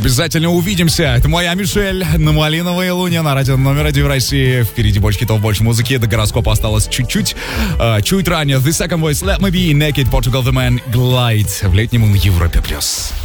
Обязательно увидимся. Это моя Мишель на Малиновой Луне на радио номер 1 в России. Впереди больше хитов, больше музыки. До гороскопа осталось чуть-чуть. Чуть ранее The Second Voice, Let Me Be, Naked, Portugal The Man, Glide в летнем на Европе+.